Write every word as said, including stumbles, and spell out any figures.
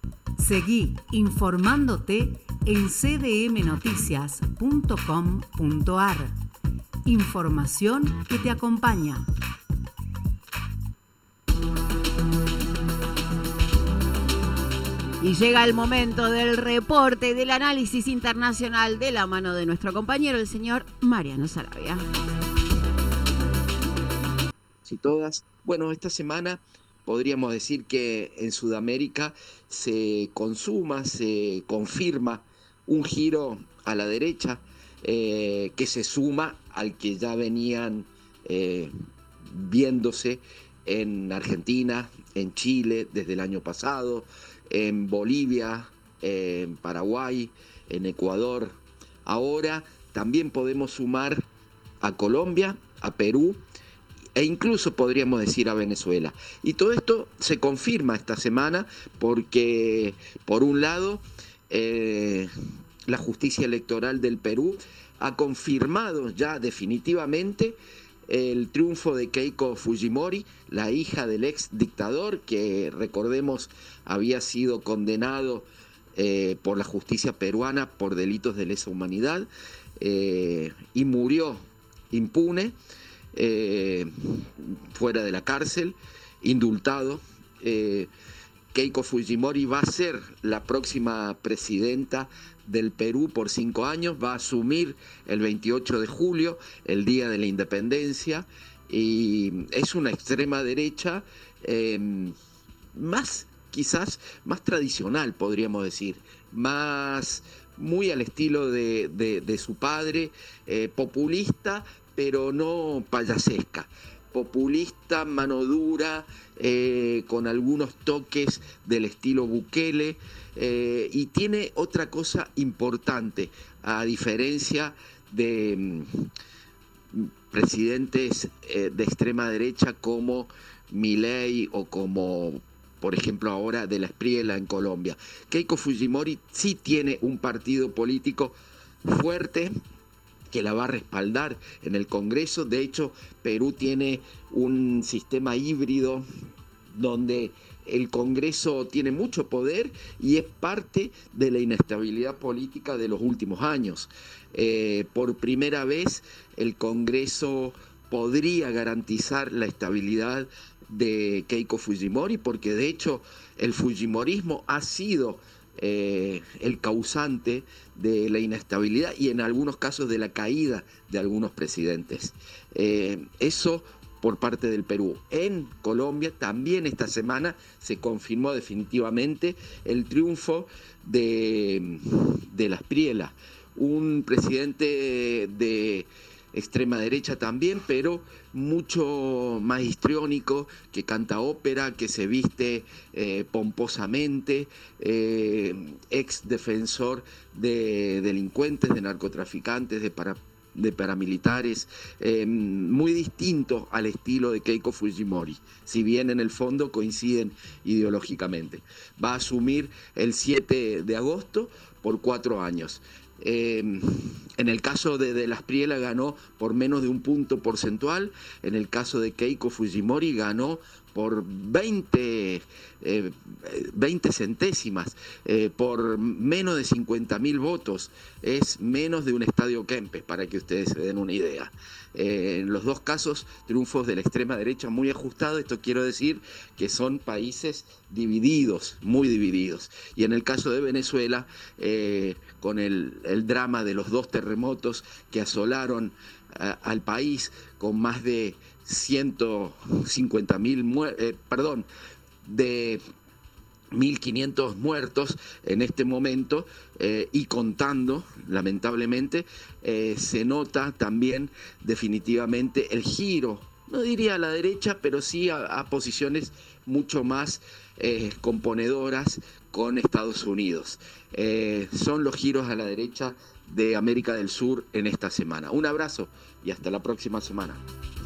Seguí informándote en c d m noticias punto com punto a r. Información que te acompaña. Y llega el momento del reporte del análisis internacional de la mano de nuestro compañero, el señor Mariano Sarabia. Y todas. Bueno, esta semana podríamos decir que en Sudamérica se consuma, se confirma un giro a la derecha eh, que se suma al que ya venían eh, viéndose en Argentina, en Chile desde el año pasado, en Bolivia, en Paraguay, en Ecuador. Ahora también podemos sumar a Colombia, a Perú e incluso podríamos decir a Venezuela. Y todo esto se confirma esta semana porque, por un lado, eh, la justicia electoral del Perú ha confirmado ya definitivamente el triunfo de Keiko Fujimori, la hija del ex dictador, que recordemos había sido condenado eh, por la justicia peruana por delitos de lesa humanidad eh, y murió impune, eh, fuera de la cárcel, indultado. Eh, Keiko Fujimori va a ser la próxima presidenta del Perú por cinco años, va a asumir el veintiocho de julio, el día de la independencia, y es una extrema derecha eh, más, quizás, más tradicional, podríamos decir, más, muy al estilo de, de, de su padre, eh, populista, pero no payasesca. Populista, mano dura, eh, con algunos toques del estilo Bukele, eh, y tiene otra cosa importante, a diferencia de mm, presidentes eh, de extrema derecha como Milei o como, por ejemplo, ahora de la Espriella en Colombia. Keiko Fujimori sí tiene un partido político fuerte, que la va a respaldar en el Congreso. De hecho, Perú tiene un sistema híbrido donde el Congreso tiene mucho poder y es parte de la inestabilidad política de los últimos años. Eh, por primera vez, el Congreso podría garantizar la estabilidad de Keiko Fujimori, porque de hecho el fujimorismo ha sido Eh, el causante de la inestabilidad y en algunos casos de la caída de algunos presidentes. Eh, eso por parte del Perú. En Colombia también esta semana se confirmó definitivamente el triunfo de, de la Espriella, un presidente de extrema derecha también, pero mucho más histriónico, que canta ópera, que se viste eh, pomposamente, eh, ex defensor de delincuentes, de narcotraficantes, de, para, de paramilitares, eh, muy distinto al estilo de Keiko Fujimori, si bien en el fondo coinciden ideológicamente. Va a asumir el siete de agosto por cuatro años. Eh, en el caso de, de la Espriella ganó por menos de un punto porcentual, en el caso de Keiko Fujimori ganó por veinte, eh, veinte centésimas, eh, por menos de cincuenta mil votos. Es menos de un estadio Kempes, para que ustedes se den una idea. Eh, en los dos casos, triunfos de la extrema derecha muy ajustados. Esto quiero decir que son países divididos, muy divididos. Y en el caso de Venezuela, eh, con el, el drama de los dos terremotos que asolaron eh, al país, con más de ciento cincuenta mil, eh, perdón, de mil quinientos muertos en este momento, eh, y contando, lamentablemente, eh, se nota también definitivamente el giro, no diría a la derecha, pero sí a, a posiciones mucho más eh, componedoras con Estados Unidos. Eh, son los giros a la derecha de América del Sur en esta semana. Un abrazo y hasta la próxima semana.